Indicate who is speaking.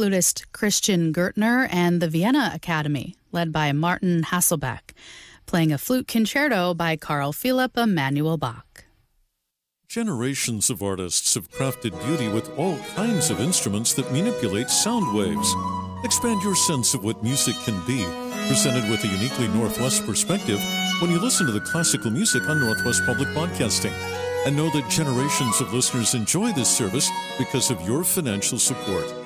Speaker 1: flutist Christian Gertner and the Vienna Academy, led by Martin Hasselbeck, playing a flute concerto by Carl Philipp Emanuel Bach.
Speaker 2: Generations of artists have crafted beauty with all kinds of instruments that manipulate sound waves. Expand your sense of what music can be, presented with a uniquely Northwest perspective when you listen to the classical music on Northwest Public Broadcasting. And know that generations of listeners enjoy this service because of your financial support.